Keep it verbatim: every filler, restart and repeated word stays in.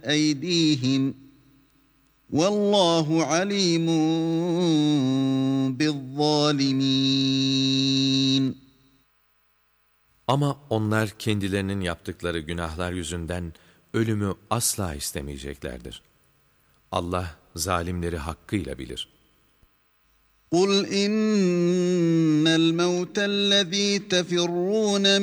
أَيْدِيهِمْ وَاللّٰهُ عَلِيمٌ بِالظَّالِمِينَ. Ama onlar kendilerinin yaptıkları günahlar yüzünden ölümü asla istemeyeceklerdir. Allah zalimleri hakkıyla bilir. قُلْ إِنَّ الْمَوْتَ الَّذ۪ي تَفِرُّونَ